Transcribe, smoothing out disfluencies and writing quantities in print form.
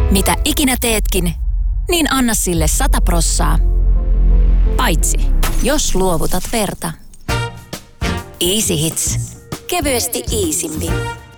Mitä ikinä teetkin, niin anna sille 100%. Paitsi, jos luovutat verta. Easy Hits. Kevyesti easimmin.